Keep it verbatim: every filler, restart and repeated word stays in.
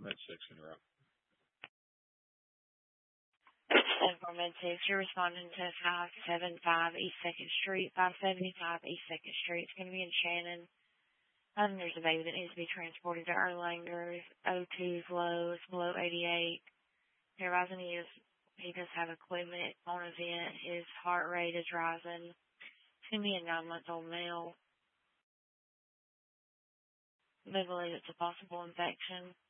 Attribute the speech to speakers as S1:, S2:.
S1: Med six in Europe.
S2: For Med six, you're responding to five seventy-five East second Street. five seventy-five East second Street. It's going to be in Shannon. Um, there's a baby that needs to be transported to Erlanger. O two is low. It's below eighty-eight. They're rising. He, is, he does have equipment on a vent. His heart rate is rising. It's going to be a nine-month-old male. They believe it's a possible infection.